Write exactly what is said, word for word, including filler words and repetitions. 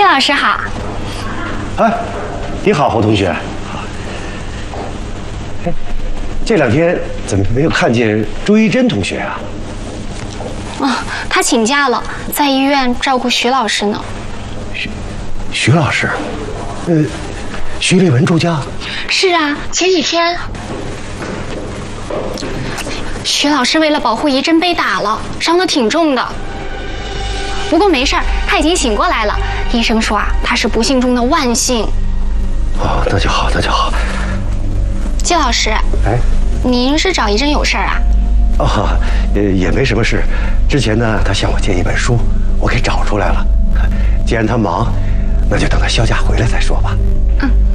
老师好。 哎，你好，侯同学。哎，这两天怎么没有看见朱一珍同学啊？ 哦，她请假了，在医院照顾徐老师呢。 徐徐老师，呃，徐立文助教。 是啊，前几天徐老师为了保护怡珍被打了，伤得挺重的。不过没事儿，他已经醒过来了。医生说啊，他是不幸中的万幸。 哦，那就好，那就好。 季老师， 哎， 您是找怡珍有事儿啊？ 哦，呃，也没什么事。之前呢，他向我借一本书，我给找出来了。既然他忙，那就等他休假回来再说吧。 嗯。